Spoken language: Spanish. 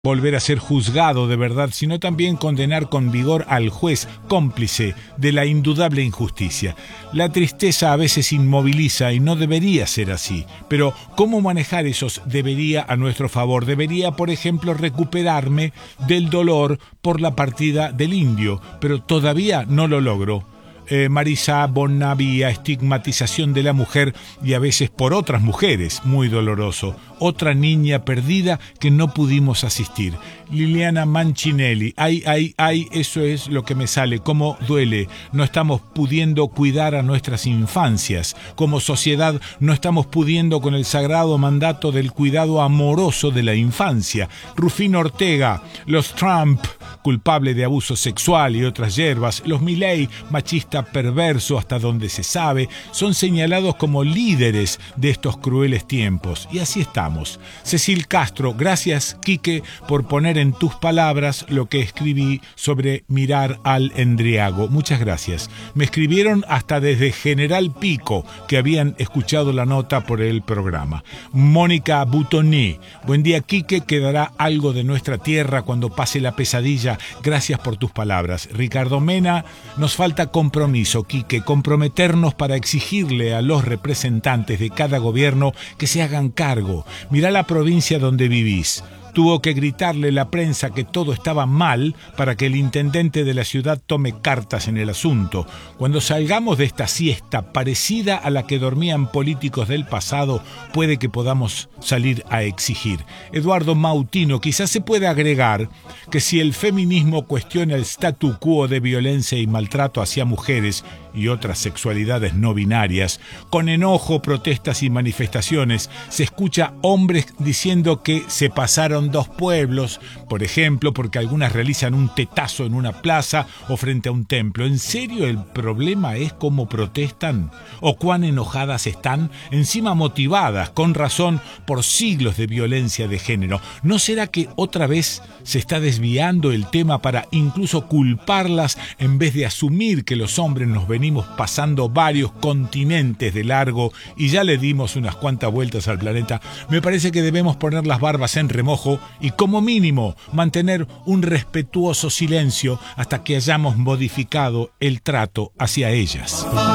volver a ser juzgado de verdad, sino también condenar con vigor al juez cómplice de la indudable injusticia. La tristeza a veces inmoviliza y no debería ser así, pero ¿cómo manejar esos debería a nuestro favor? Debería, por ejemplo, recuperarme del dolor por la partida del indio, pero todavía no lo logro. Marisa Bonavía, estigmatización de la mujer y a veces por otras mujeres, muy doloroso. Otra niña perdida que no pudimos asistir. Liliana Manchinelli, ay, eso es lo que me sale, cómo duele. No estamos pudiendo cuidar a nuestras infancias. Como sociedad no estamos pudiendo con el sagrado mandato del cuidado amoroso de la infancia. Rufino Ortega, los Trump, culpable de abuso sexual y otras hierbas, los Milei, machista perverso hasta donde se sabe, son señalados como líderes de estos crueles tiempos. Y así estamos. Cecil Castro, gracias, Quique, por poner en tus palabras lo que escribí sobre mirar al endriago. Muchas gracias. Me escribieron hasta desde General Pico, que habían escuchado la nota por el programa. Mónica Butoní, buen día, Quique, quedará algo de nuestra tierra cuando pase la pesadilla. Gracias por tus palabras. Ricardo Mena, nos falta compromiso, Quique, comprometernos para exigirle a los representantes de cada gobierno que se hagan cargo. Mirá la provincia donde vivís. Tuvo que gritarle la prensa que todo estaba mal para que el intendente de la ciudad tome cartas en el asunto. Cuando salgamos de esta siesta parecida a la que dormían políticos del pasado, puede que podamos salir a exigir. Eduardo Mautino, quizás se puede agregar que si el feminismo cuestiona el statu quo de violencia y maltrato hacia mujeres y otras sexualidades no binarias, con enojo, protestas y manifestaciones, se escucha hombres diciendo que se pasaron dos pueblos, por ejemplo, porque algunas realizan un tetazo en una plaza o frente a un templo. ¿En serio el problema es cómo protestan? ¿O cuán enojadas están? Encima motivadas, con razón, por siglos de violencia de género. ¿No será que otra vez se está desviando el tema para incluso culparlas en vez de asumir que los hombres nos venimos pasando varios continentes de largo y ya le dimos unas cuantas vueltas al planeta? Me parece que debemos poner las barbas en remojo y como mínimo mantener un respetuoso silencio hasta que hayamos modificado el trato hacia ellas.